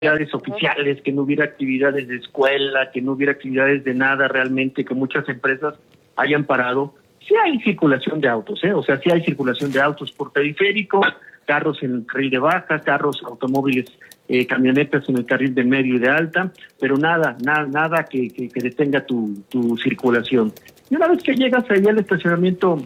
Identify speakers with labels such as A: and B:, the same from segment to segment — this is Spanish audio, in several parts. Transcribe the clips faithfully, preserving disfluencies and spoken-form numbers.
A: actividades oficiales, que no hubiera actividades de escuela, que no hubiera actividades de nada realmente, que muchas empresas hayan parado. Sí hay circulación de autos, ¿eh? O sea, sí hay circulación de autos por periférico, carros en el carril de baja, carros, automóviles, eh, camionetas en el carril de medio y de alta, pero nada, nada, nada que, que, que detenga tu, tu circulación. Y una vez que llegas ahí al estacionamiento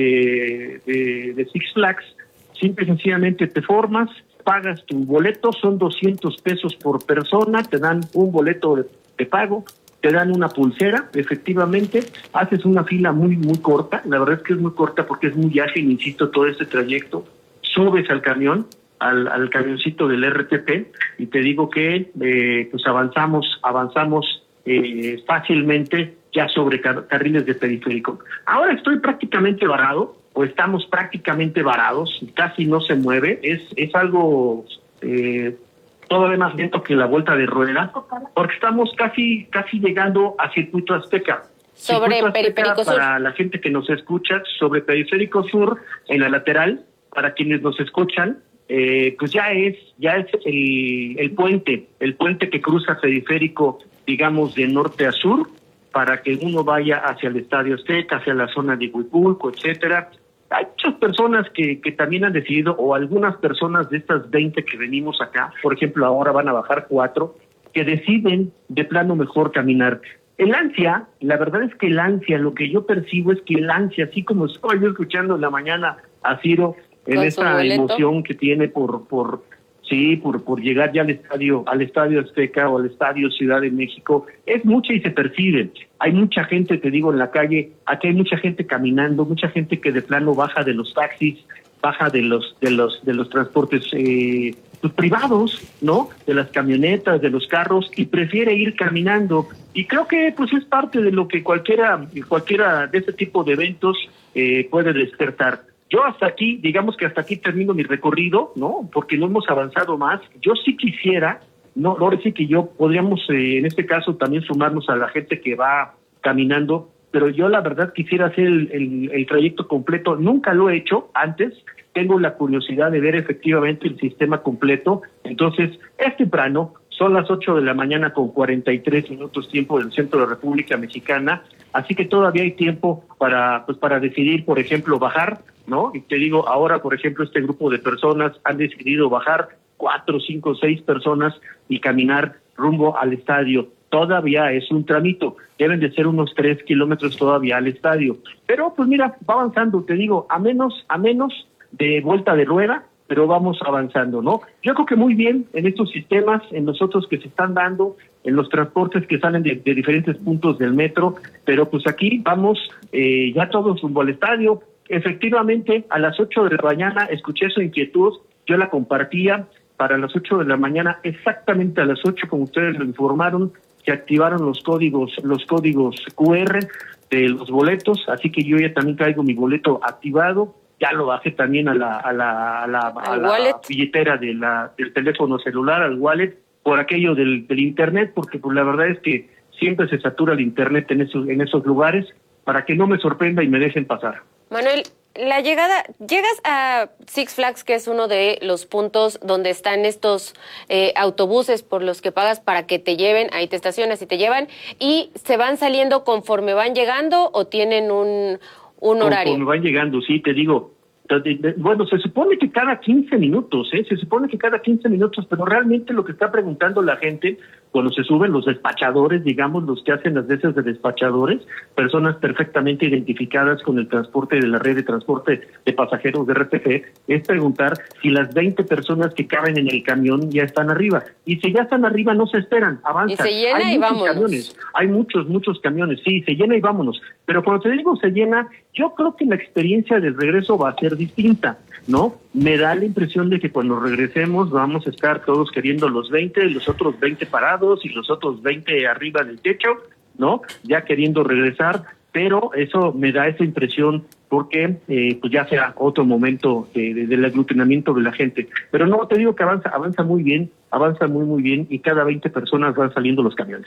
A: de, de, de Six Flags, simple y sencillamente te formas, pagas tu boleto, son doscientos pesos por persona, te dan un boleto de, de pago, te dan una pulsera, efectivamente, haces una fila muy, muy corta, la verdad es que es muy corta porque es muy ágil, insisto, todo este trayecto, subes al camión, al, al camioncito del R T P, y te digo que eh, pues avanzamos, avanzamos eh, fácilmente ya sobre car carriles de periférico. Ahora estoy prácticamente varado, o estamos prácticamente varados, casi no se mueve, es, es algo eh, todavía más lento que la vuelta de rueda, porque estamos casi casi llegando a Circuito Azteca.
B: Sobre
A: Circuito Azteca,
B: Periférico Sur.
A: para la gente que nos escucha, sobre Periférico Sur, en la lateral, para quienes nos escuchan, eh, pues ya es ya es el, el puente, el puente que cruza Periférico, digamos, de norte a sur, para que uno vaya hacia el Estadio Azteca, hacia la zona de Huipulco, etcétera. Hay muchas personas que, que también han decidido, o algunas personas de estas veinte que venimos acá, por ejemplo, ahora van a bajar cuatro, que deciden de plano mejor caminar. El ansia, la verdad es que el ansia, lo que yo percibo es que el ansia, así como estoy yo escuchando en la mañana a Ciro, en esta emoción que tiene por, por sí, por, por llegar ya al estadio, al Estadio Azteca o al Estadio Ciudad de México, es mucha y se percibe. Hay mucha gente, te digo, en la calle, aquí hay mucha gente caminando, mucha gente que de plano baja de los taxis, baja de los, de los, de los transportes eh, pues, privados, ¿no? De las camionetas, de los carros, y prefiere ir caminando. Y creo que pues es parte de lo que cualquiera, cualquiera de este tipo de eventos eh, puede despertar. Yo hasta aquí, digamos que hasta aquí termino mi recorrido, ¿no? Porque no hemos avanzado más. Yo sí quisiera, no, ahora sí que yo podríamos, eh, en este caso, también sumarnos a la gente que va caminando, pero yo la verdad quisiera hacer el, el, el trayecto completo. Nunca lo he hecho antes. Tengo la curiosidad de ver efectivamente el sistema completo. Entonces, es temprano. Son las ocho de la mañana con cuarenta y tres minutos tiempo del centro de la República Mexicana, así que todavía hay tiempo para pues para decidir, por ejemplo, bajar, ¿no? Y te digo, ahora, por ejemplo, este grupo de personas han decidido bajar, cuatro, cinco, seis personas, y caminar rumbo al estadio. Todavía es un tramito, deben de ser unos tres kilómetros todavía al estadio. Pero, pues mira, va avanzando, te digo, a menos, a menos de vuelta de rueda, pero vamos avanzando, ¿no? Yo creo que muy bien en estos sistemas, en los otros que se están dando, en los transportes que salen de, de diferentes puntos del metro, pero pues aquí vamos eh, ya todos rumbo al estadio. Efectivamente, a las ocho de la mañana escuché su inquietud, yo la compartía. Para las ocho de la mañana, exactamente a las ocho, como ustedes lo informaron, se activaron los códigos, los códigos Q R de los boletos, así que yo ya también traigo mi boleto activado. Ya lo bajé también a la a la a la, a la billetera de la del teléfono celular, al wallet, por aquello del, del internet, porque pues la verdad es que siempre se satura el internet en esos en esos lugares, para que no me sorprenda y me dejen pasar.
B: Manuel, la llegada, llegas a Six Flags, que es uno de los puntos donde están estos eh, autobuses por los que pagas para que te lleven, ahí te estacionas y te llevan, y se van saliendo conforme van llegando, o tienen un un horario.
A: Conforme van llegando, sí, te digo. Bueno, se supone que cada quince minutos, ¿eh? Se supone que cada quince minutos, pero realmente lo que está preguntando la gente cuando se suben los despachadores, digamos, los que hacen las veces de despachadores, personas perfectamente identificadas con el transporte de la red de transporte de pasajeros de R T P, es preguntar si las veinte personas que caben en el camión ya están arriba. Y si ya están arriba, no se esperan, avanzan.
B: Y se llena
A: hay
B: y
A: muchos
B: vámonos.
A: Camiones, hay muchos, muchos camiones, sí, se llena y vámonos. Pero cuando te digo se llena, yo creo que la experiencia del regreso va a ser distinta, ¿no? Me da la impresión de que cuando regresemos vamos a estar todos queriendo los veinte, los otros veinte parados y los otros veinte arriba del techo, ¿no? Ya queriendo regresar, pero eso me da esa impresión porque eh, pues ya será otro momento de, de, del aglutinamiento de la gente. Pero no, te digo que avanza, avanza muy bien, avanza muy muy bien, y cada veinte personas van saliendo los camiones.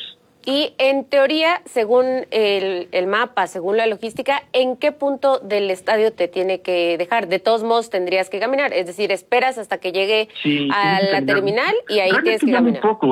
B: Y en teoría, según el, el mapa, según la logística, ¿en qué punto del estadio te tiene que dejar? De todos modos tendrías que caminar, es decir, esperas hasta que llegue
A: Sí,
B: a
A: tienes que
B: la
A: caminar.
B: terminal y ahí
A: Realmente
B: tienes que
A: ya muy
B: caminar.
A: poco.